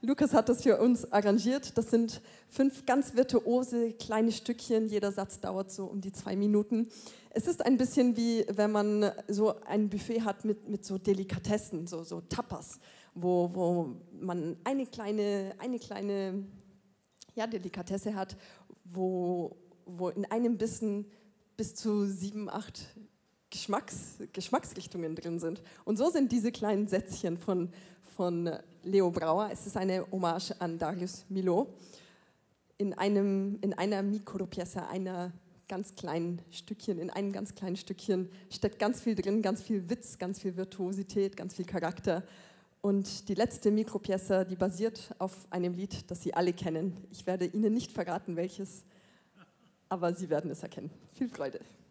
Lukas hat das für uns arrangiert. Das sind 5 ganz virtuose kleine Stückchen. Jeder Satz dauert so um die 2 Minuten. Es ist ein bisschen wie, wenn man so ein Buffet hat mit so Delikatessen, so Tapas, wo man eine kleine Delikatesse hat, wo in einem Bissen bis zu 7, 8 Geschmacksrichtungen drin sind. Und so sind diese kleinen Sätzchen von Leo Brauer. Es ist eine Hommage an Darius Milhaud. In einer Micropièce, in einem ganz kleinen Stückchen steckt ganz viel drin, ganz viel Witz, ganz viel Virtuosität, ganz viel Charakter. Und die letzte Micropièce, die basiert auf einem Lied, das Sie alle kennen. Ich werde Ihnen nicht verraten, welches, aber Sie werden es erkennen. Viel Freude.